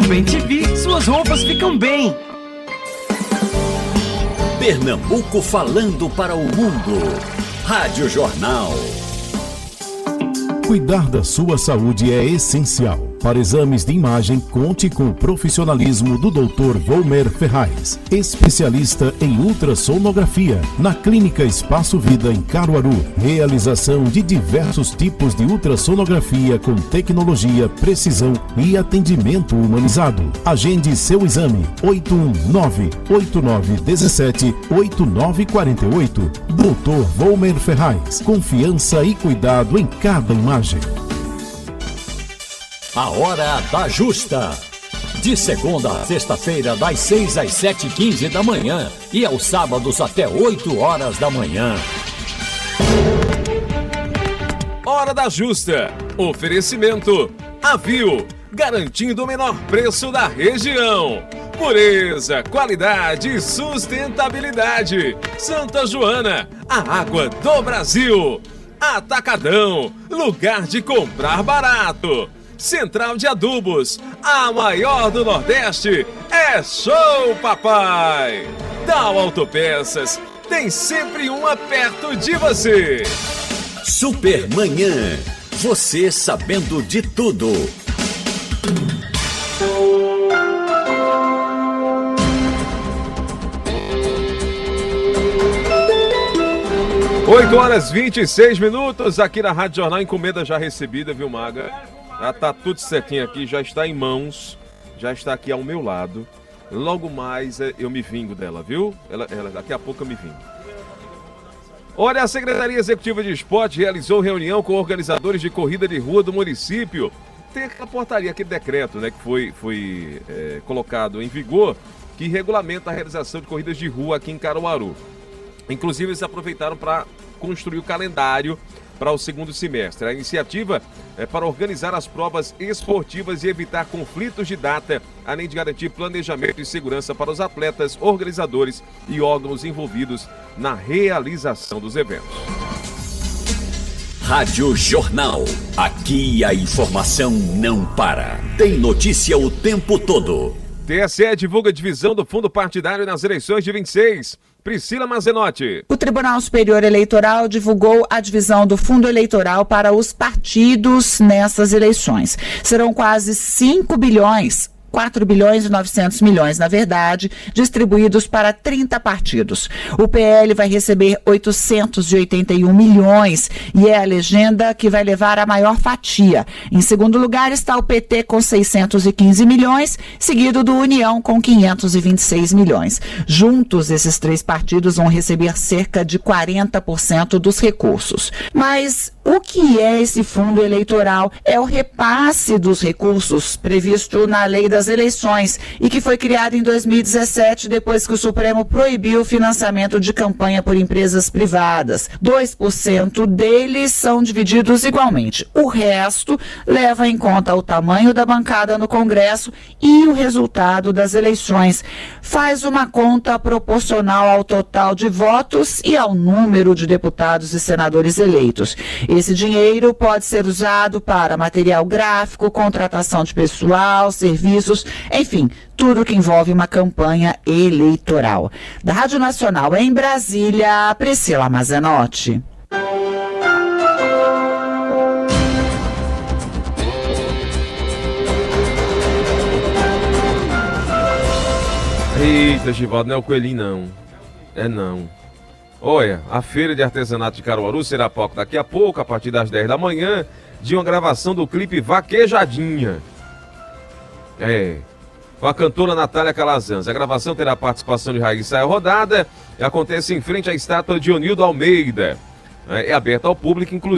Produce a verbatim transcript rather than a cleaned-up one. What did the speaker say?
Bem T V, suas roupas ficam bem. Pernambuco falando para o mundo. Rádio Jornal. Cuidar da sua saúde é essencial. Para exames de imagem, conte com o profissionalismo do doutor Volmer Ferraz, especialista em ultrassonografia, na Clínica Espaço Vida em Caruaru. Realização de diversos tipos de ultrassonografia com tecnologia, precisão e atendimento humanizado. Agende seu exame oito um nove, oito nove um sete, oito nove quatro oito. doutor Volmer Ferraz, confiança e cuidado em cada imagem. A Hora da Justa. De segunda a sexta-feira, das seis às sete e quinze da manhã e aos sábados até oito horas da manhã. Hora da Justa. Oferecimento Avio, garantindo o menor preço da região. Pureza, qualidade e sustentabilidade. Santa Joana, a água do Brasil. Atacadão, lugar de comprar barato. Central de Adubos, a maior do Nordeste, é Show Papai! Dow Autopeças, tem sempre uma perto de você. Supermanhã, você sabendo de tudo. oito horas e vinte e seis minutos aqui na Rádio Jornal. Encomenda já recebida, viu, Maga? Já tá tudo certinho aqui, já está em mãos, já está aqui ao meu lado. Logo mais eu me vingo dela, viu? Ela, ela, daqui a pouco eu me vingo. Olha, a Secretaria Executiva de Esporte realizou reunião com organizadores de corrida de rua do município. Tem aquela portaria, aquele decreto, né, que foi, foi é, colocado em vigor, que regulamenta a realização de corridas de rua aqui em Caruaru. Inclusive, eles aproveitaram para construir o calendário para o segundo semestre. A iniciativa é para organizar as provas esportivas e evitar conflitos de data, além de garantir planejamento e segurança para os atletas, organizadores e órgãos envolvidos na realização dos eventos. Rádio Jornal. Aqui a informação não para. Tem notícia o tempo todo. T S E divulga divisão do fundo partidário nas eleições de vinte e seis. Priscila Mazenotti. O Tribunal Superior Eleitoral divulgou a divisão do fundo eleitoral para os partidos nessas eleições. Serão quase cinco bilhões. quatro bilhões e novecentos milhões, na verdade, distribuídos para trinta partidos. O P L vai receber oitocentos e oitenta e um milhões e é a legenda que vai levar a maior fatia. Em segundo lugar está o P T com seiscentos e quinze milhões, seguido do União com quinhentos e vinte e seis milhões. Juntos, esses três partidos vão receber cerca de quarenta por cento dos recursos. Mas o que é esse fundo eleitoral? É o repasse dos recursos previsto na Lei das Eleições e que foi criado em dois mil e dezessete, depois que o Supremo proibiu o financiamento de campanha por empresas privadas. dois por cento deles são divididos igualmente. O resto leva em conta o tamanho da bancada no Congresso e o resultado das eleições. Faz uma conta proporcional ao total de votos e ao número de deputados e senadores eleitos. Esse dinheiro pode ser usado para material gráfico, contratação de pessoal, serviços, enfim, tudo que envolve uma campanha eleitoral. Da Rádio Nacional em Brasília, Priscila Mazenotti. Eita, Givaldo, não é o Coelhinho, não. É não. Olha, a Feira de Artesanato de Caruaru será palco daqui a pouco, a partir das dez da manhã, de uma gravação do clipe Vaquejadinha. É, com a cantora Natália Calazans. A gravação terá participação de Raíssa Rodada e acontece em frente à estátua de Onildo Almeida. É, é aberta ao público, inclusive.